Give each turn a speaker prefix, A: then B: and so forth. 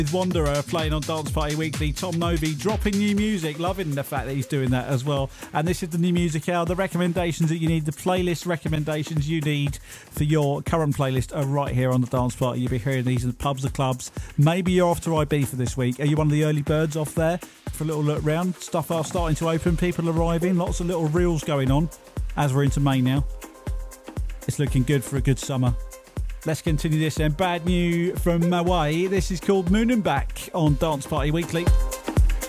A: With Wanderer playing on Dance Party Weekly, Tom Novy dropping new music, loving the fact that he's doing that as well. And this is the New Music Hour. The recommendations that you need, the playlist recommendations you need for your current playlist are right here on the Dance Party. You'll be hearing these in the pubs, the clubs. Maybe you're off to IB for this week. Are you one of the early birds off there for a little look round? Stuff are starting to open, people arriving, lots of little reels going on as we're into May now. It's looking good for a good summer. Let's continue this then. Bad New from Mawai. This is called Moon and Back on Dance Party Weekly.